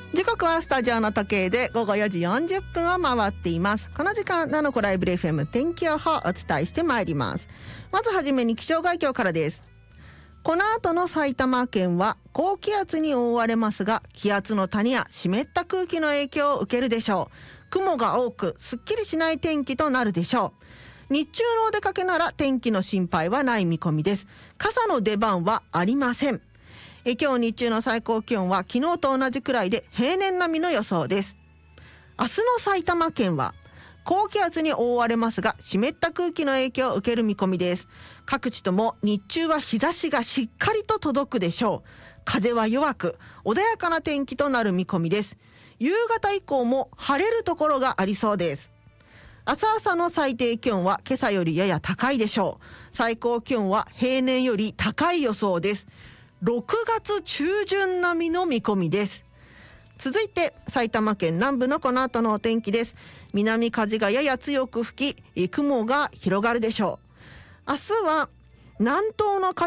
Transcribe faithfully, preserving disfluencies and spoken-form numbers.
時刻はスタジオの時計で午後よじよんじゅっぷんを回っています。この時間ナノコライブレ エフエム 天気予報をお伝えしてまいります。まずはじめに気象概況からです。この後の埼玉県は高気圧に覆われますが、気圧の谷や湿った空気の影響を受けるでしょう。雲が多くすっきりしない天気となるでしょう。日中のお出かけなら天気の心配はない見込みです。傘の出番はありません。え今日日中の最高気温は昨日と同じくらいで平年並みの予想です。明日の埼玉県は高気圧に覆われますが、湿った空気の影響を受ける見込みです。各地とも日中は日差しがしっかりと届くでしょう。風は弱く穏やかな天気となる見込みです。夕方以降も晴れるところがありそうです。明日朝の最低気温は今朝よりやや高いでしょう。最高気温は平年より高い予想です。ろくがつ中旬並みの見込みです。続いて埼玉県南部のこの後のお天気です。南風がやや強く吹き、雲が広がるでしょう。明日は南東の風